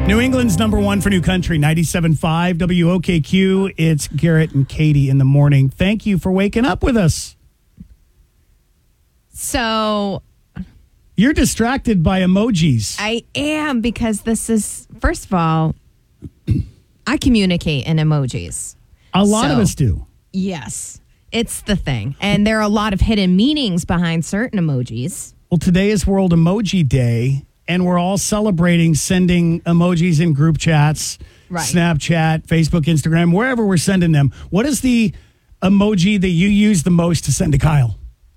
New England's number one for new country, 97.5 WOKQ. It's Garrett and Katie in the morning. Thank you for waking up with us. So you're distracted by emojis. I am, because this is, first of all, I communicate in emojis. A lot of us do. Yes, it's the thing. And there are a lot of hidden meanings behind certain emojis. Well, today is World Emoji Day, and we're all celebrating sending emojis in group chats, right. Snapchat, Facebook, Instagram, wherever we're sending them. What is the emoji that you use the most to send to Kyle?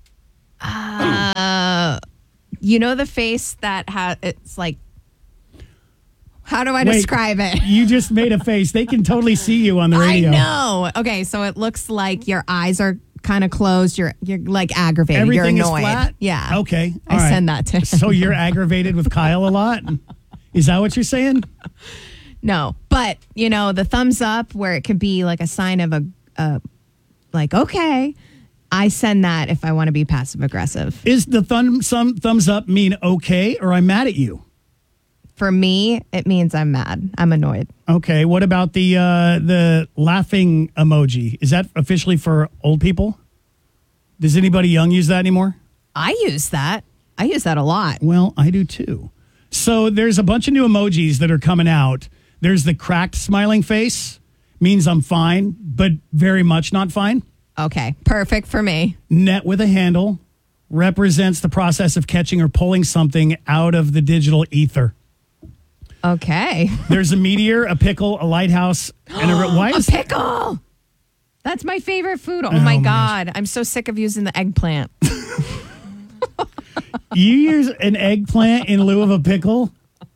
You know the face that it's like, how do I describe it? You just made a face. They can totally see you on the radio. I know. Okay, so it looks like your eyes are kind of closed. You're like aggravated. Everything you're annoyed. is flat? Yeah. Okay. I send that to him. So you're aggravated with Kyle a lot? Is that what you're saying? No, but you know, the thumbs up where it could be like a sign of like, okay, I send that if I want to be passive aggressive. Is the thumbs up mean okay, or I'm mad at you? For me, it means I'm mad. I'm annoyed. Okay. What about the laughing emoji? Is that officially for old people? Does anybody young use that anymore? I use that. I use that a lot. Well, I do too. So there's a bunch of new emojis that are coming out. There's the cracked smiling face, means I'm fine, but very much not fine. Okay, perfect for me. Net with a handle represents the process of catching or pulling something out of the digital ether. Okay. There's a meteor, a pickle, a lighthouse, and a pickle. That's my favorite food. Oh my God. I'm so sick of using the eggplant. You use an eggplant in lieu of a pickle?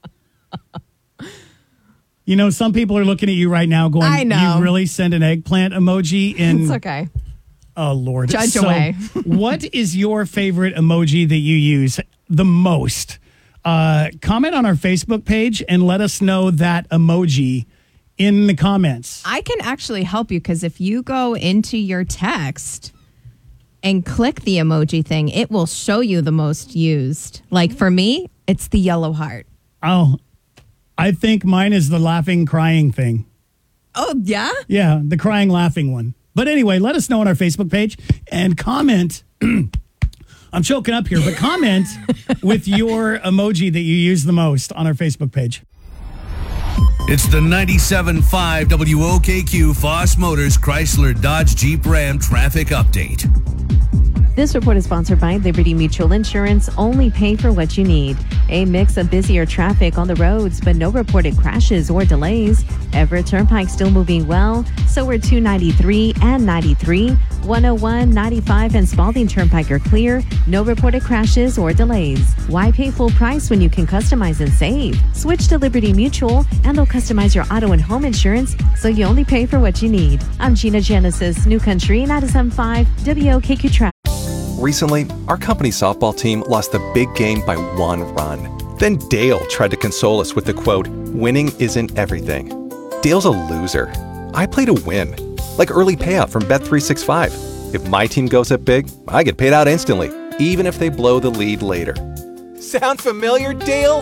You know, some people are looking at you right now going, I know. You really send an eggplant emoji in? It's okay. Oh, Lord. Judge away. What is your favorite emoji that you use the most? Comment on our Facebook page and let us know that emoji in the comments. I can actually help you, because if you go into your text and click the emoji thing, it will show you the most used. Like for me, it's the yellow heart. Oh, I think mine is the laughing, crying thing. Oh, yeah? Yeah, the crying, laughing one. But anyway, let us know on our Facebook page and comment. I'm choking up here, but comment with your emoji that you use the most on our Facebook page. It's the 97.5 WOKQ Foss Motors Chrysler Dodge Jeep Ram traffic update. This report is sponsored by Liberty Mutual Insurance. Only pay for what you need. A mix of busier traffic on the roads, but no reported crashes or delays. Everett Turnpike still moving well. So are 293 and 93. 101, 95, and Spalding Turnpike are clear. No reported crashes or delays. Why pay full price when you can customize and save? Switch to Liberty Mutual, and they'll customize your auto and home insurance so you only pay for what you need. I'm Gina Genesis, New Country 97.5 WOKQ Traffic. Recently, our company softball team lost the big game by 1 run. Then Dale tried to console us with the quote, "Winning isn't everything." Dale's a loser. I play to win. Like early payout from Bet365. If my team goes up big, I get paid out instantly, even if they blow the lead later. Sound familiar, Dale?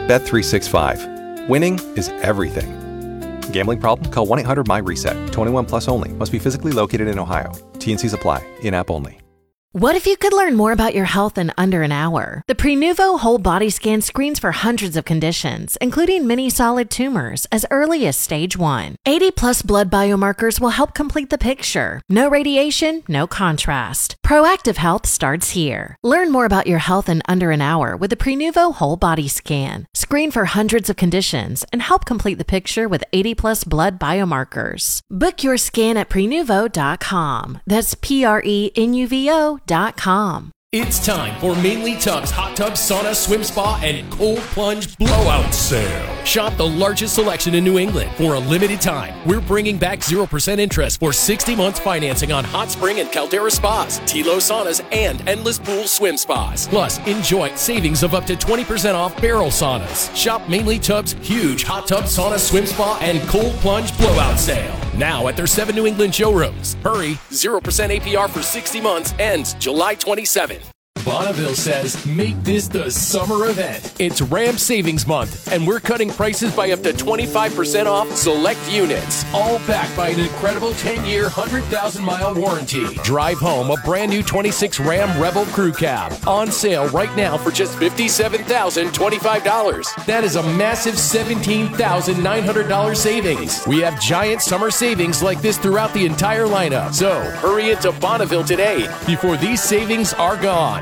Bet365. Winning is everything. Gambling problem? Call 1-800-MY-RESET. 21 plus only. Must be physically located in Ohio. T&Cs apply. In-app only. What if you could learn more about your health in under an hour? The Prenuvo Whole Body Scan screens for hundreds of conditions, including many solid tumors, as early as stage 1. 80-plus blood biomarkers will help complete the picture. No radiation, no contrast. Proactive health starts here. Learn more about your health in under an hour with the Prenuvo Whole Body Scan. Screen for hundreds of conditions and help complete the picture with 80-plus blood biomarkers. Book your scan at Prenuvo.com. That's Prenuvo.com. It's time for Mainly Tubs Hot Tub Sauna Swim Spa and Cold Plunge Blowout Sale. Shop the largest selection in New England for a limited time. We're bringing back 0% interest for 60 months financing on Hot Spring and Caldera Spas, Tilo Saunas, and Endless Pool Swim Spas. Plus, enjoy savings of up to 20% off barrel saunas. Shop Mainly Tubs' huge Hot Tub Sauna Swim Spa and Cold Plunge Blowout Sale. Now at their 7 New England showrooms. Hurry, 0% APR for 60 months ends July 27th. Bonneville says, make this the summer event. It's Ram Savings Month, and we're cutting prices by up to 25% off select units. All backed by an incredible 10-year, 100,000-mile warranty. Drive home a brand new 26 Ram Rebel Crew Cab. On sale right now for just $57,025. That is a massive $17,900 savings. We have giant summer savings like this throughout the entire lineup. So hurry into Bonneville today before these savings are gone.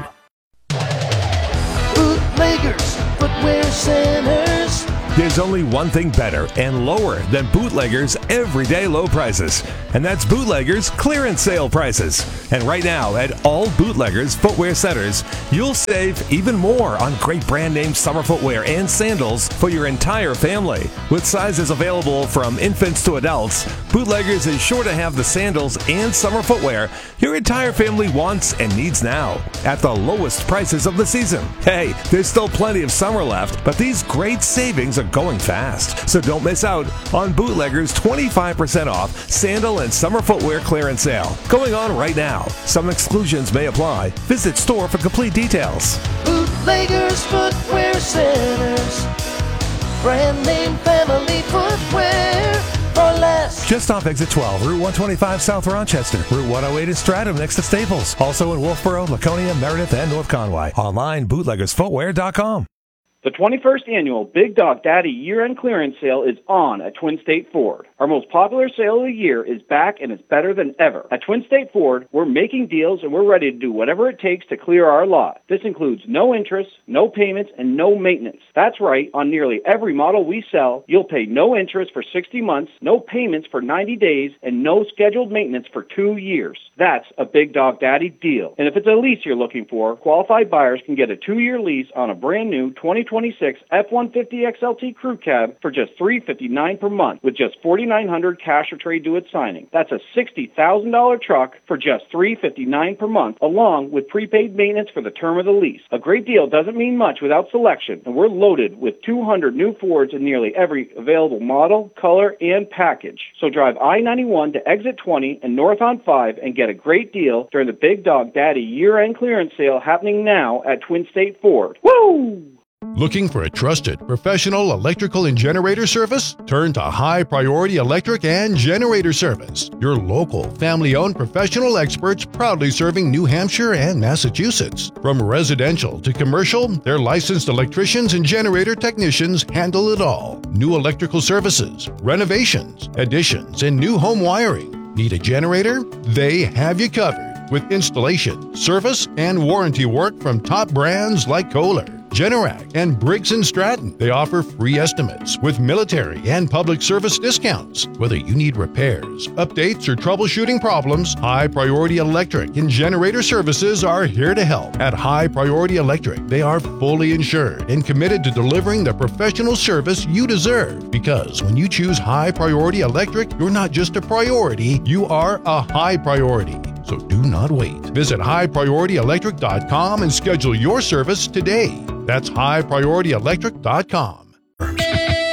Bootleggers, footwear centers. There's only one thing better and lower than Bootleggers' everyday low prices, and that's Bootleggers' clearance sale prices. And right now, at all Bootleggers footwear centers, you'll save even more on great brand name summer footwear and sandals for your entire family. With sizes available from infants to adults, Bootleggers is sure to have the sandals and summer footwear your entire family wants and needs now, at the lowest prices of the season. Hey, there's still plenty of summer left, but these great savings are going fast. So don't miss out on Bootleggers' 25% off sandal and summer footwear clearance sale going on right now. Some exclusions may apply. Visit store for complete details. Bootleggers footwear centers. Brand name family footwear for less. Just off exit 12, Route 125 South Rochester. Route 108 is Stratham next to Staples. Also in Wolfboro, Laconia, Meredith, and North Conway. Online, bootleggersfootwear.com. The 21st annual Big Dog Daddy year-end clearance sale is on at Twin State Ford. Our most popular sale of the year is back, and it's better than ever. At Twin State Ford, we're making deals, and we're ready to do whatever it takes to clear our lot. This includes no interest, no payments, and no maintenance. That's right, on nearly every model we sell, you'll pay no interest for 60 months, no payments for 90 days, and no scheduled maintenance for 2 years. That's a Big Dog Daddy deal. And if it's a lease you're looking for, qualified buyers can get a 2-year lease on a brand new 2026 F-150 XLT Crew Cab for just $359 per month with just $4,900 cash or trade due at signing. That's a $60,000 truck for just $359 per month, along with prepaid maintenance for the term of the lease. A great deal doesn't mean much without selection, and we're loaded with 200 new Fords in nearly every available model, color, and package. So drive I-91 to exit 20 and north on 5 and get a great deal during the Big Dog Daddy year-end clearance sale happening now at Twin State Ford. Woo! Looking for a trusted, professional electrical and generator service? Turn to High Priority Electric and Generator Service, your local, family-owned professional experts proudly serving New Hampshire and Massachusetts. From residential to commercial, their licensed electricians and generator technicians handle it all. New electrical services, renovations, additions, and new home wiring. Need a generator? They have you covered with installation, service, and warranty work from top brands like Kohler, Generac, and Briggs & Stratton. They offer free estimates with military and public service discounts. Whether you need repairs, updates, or troubleshooting problems, High Priority Electric and Generator Services are here to help. At High Priority Electric, they are fully insured and committed to delivering the professional service you deserve. Because when you choose High Priority Electric, you're not just a priority, you are a high priority. So do not wait. Visit highpriorityelectric.com and schedule your service today. That's highpriorityelectric.com.